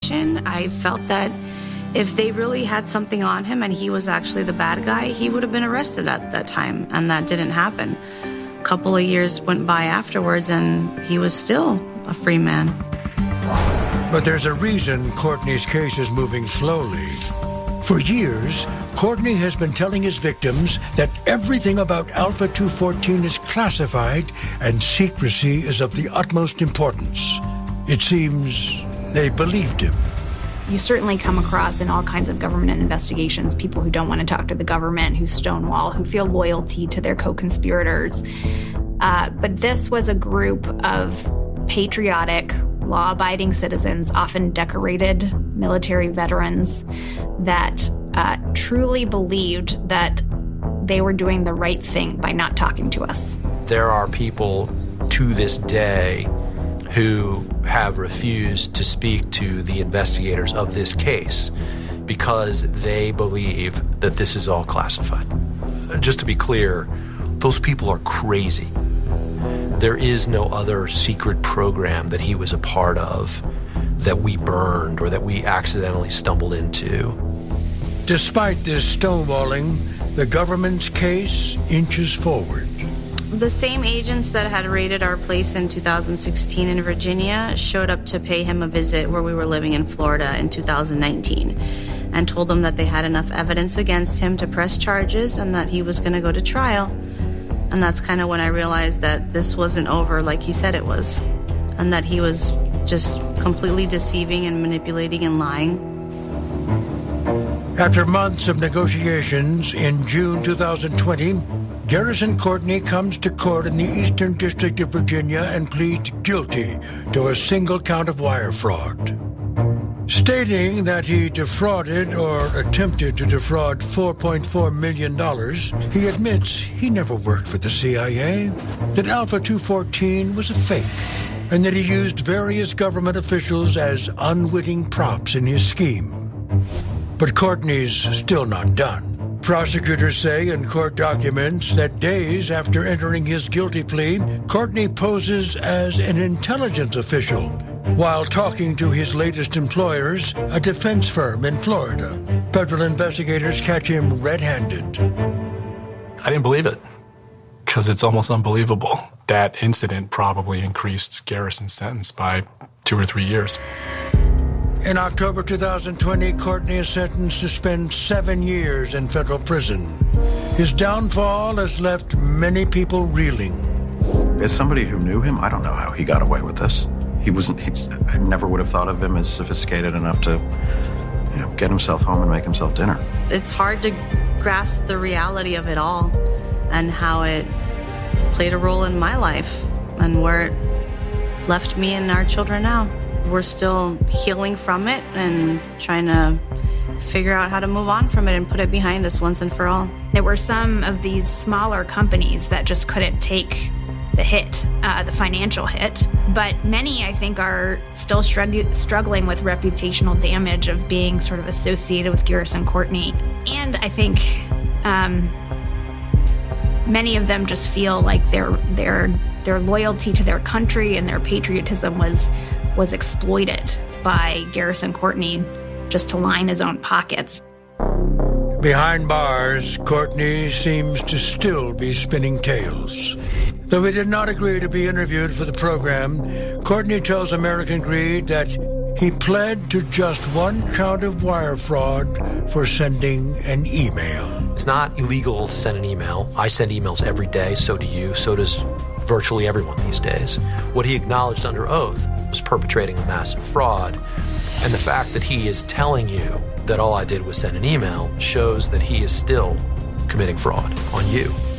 investigation. I felt that if they really had something on him and he was actually the bad guy, he would have been arrested at that time, and that didn't happen. A couple of years went by afterwards, and he was still a free man. But there's a reason Courtney's case is moving slowly. For years, Courtney has been telling his victims that everything about Alpha 214 is classified and secrecy is of the utmost importance. It seems they believed him. You certainly come across in all kinds of government investigations people who don't want to talk to the government, who stonewall, who feel loyalty to their co-conspirators. But this was a group of patriotic, law-abiding citizens, often decorated military veterans, that truly believed that they were doing the right thing by not talking to us. There are people to this day who have refused to speak to the investigators of this case because they believe that this is all classified. Just to be clear, those people are crazy. There is no other secret program that he was a part of that we burned or that we accidentally stumbled into. Despite this stonewalling, the government's case inches forward. The same agents that had raided our place in 2016 in Virginia showed up to pay him a visit where we were living in Florida in 2019 and told him that they had enough evidence against him to press charges and that he was going to go to trial. And that's kind of when I realized that this wasn't over like he said it was, and that he was just completely deceiving and manipulating and lying. After months of negotiations, in June 2020, Garrison Courtney comes to court in the Eastern District of Virginia and pleads guilty to a single count of wire fraud. Stating that he defrauded or attempted to defraud $4.4 million, he admits he never worked for the CIA, that Alpha 214 was a fake, and that he used various government officials as unwitting props in his scheme. But Courtney's still not done. Prosecutors say in court documents that days after entering his guilty plea, Courtney poses as an intelligence official while talking to his latest employers, a defense firm in Florida. Federal investigators catch him red-handed. I didn't believe it, because it's almost unbelievable. That incident probably increased Garrison's sentence by 2 or 3 years. In October 2020, Courtney is sentenced to spend 7 years in federal prison. His downfall has left many people reeling. As somebody who knew him, I don't know how he got away with this. I never would have thought of him as sophisticated enough to, get himself home and make himself dinner. It's hard to grasp the reality of it all and how it played a role in my life and where it left me and our children now. We're still healing from it and trying to figure out how to move on from it and put it behind us once and for all. There were some of these smaller companies that just couldn't take the hit, the financial hit. But many, I think, are still struggling with reputational damage of being sort of associated with Garrison Courtney. And I think many of them just feel like their loyalty to their country and their patriotism was exploited by Garrison Courtney just to line his own pockets. Behind bars, Courtney seems to still be spinning tales. Though he did not agree to be interviewed for the program, Courtney tells American Greed that he pled to just 1 count of wire fraud for sending an email. It's not illegal to send an email. I send emails every day, so do you, so does virtually everyone these days. What he acknowledged under oath was perpetrating a massive fraud, and the fact that he is telling you that all I did was send an email shows that he is still committing fraud on you.